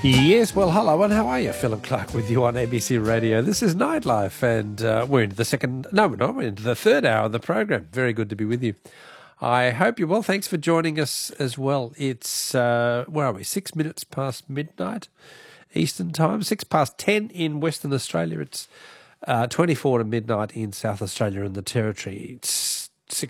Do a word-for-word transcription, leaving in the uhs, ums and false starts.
Yes, well, hello, and how are you? Philip Clark with you on A B C Radio. This is Nightlife, and uh, we're into the second, no, we're not, we're into the third hour of the program. Very good to be with you. I hope you're well. Thanks for joining us as well. It's, uh, where are we, six minutes past midnight Eastern Time, six past ten in Western Australia. It's uh, twenty-four to midnight in South Australia and the Territory. It's